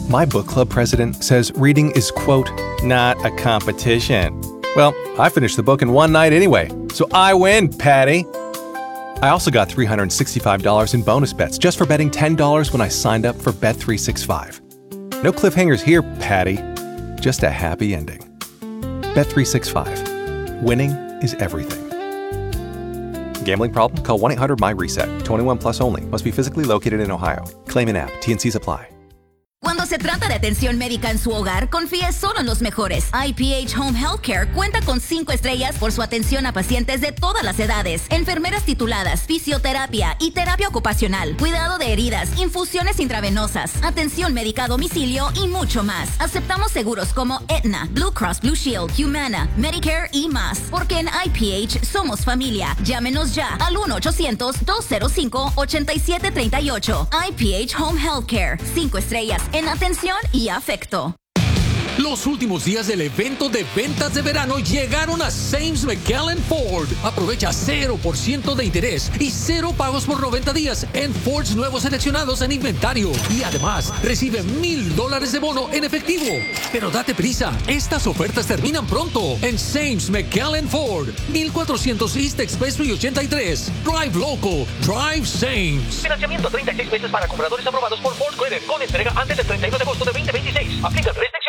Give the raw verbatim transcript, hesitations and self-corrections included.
My book club president says reading is, quote, not a competition. Well, I finished the book in one night anyway, so I win, Patty. I also got three hundred sixty-five dollars in bonus bets just for betting ten dollars when I signed up for Bet three sixty-five. No cliffhangers here, Patty. Just a happy ending. Bet three sixty-five. Winning is everything. Gambling problem? Call one eight hundred my reset. twenty-one plus only. Must be physically located in Ohio. Claim in app. T N Cs apply. Cuando se trata de atención médica en su hogar, confíe solo en los mejores. I P H Home Healthcare cuenta con cinco estrellas por su atención a pacientes de todas las edades, enfermeras tituladas, fisioterapia y terapia ocupacional, cuidado de heridas, infusiones intravenosas, atención médica a domicilio y mucho más. Aceptamos seguros como Aetna, Blue Cross Blue Shield, Humana, Medicare y más, porque en I P H somos familia. Llámenos ya al uno ochocientos, dos cero cinco, ocho siete tres ocho. I P H Home Healthcare, cinco estrellas en atención y afecto. Los últimos días del evento de ventas de verano llegaron a Sames McKellen Ford. Aprovecha cero por ciento de interés y cero pagos por noventa días en Fords nuevos seleccionados en inventario. Y además, recibe mil dólares de bono en efectivo. Pero date prisa, estas ofertas terminan pronto en Sames McKellen Ford. mil cuatrocientos East Expressway ochenta y tres. Drive Local, Drive Sames. Financiamiento a treinta y seis meses para compradores aprobados por Ford Credit con entrega antes del treinta y uno de agosto de veinte veintiséis. Aplica el resto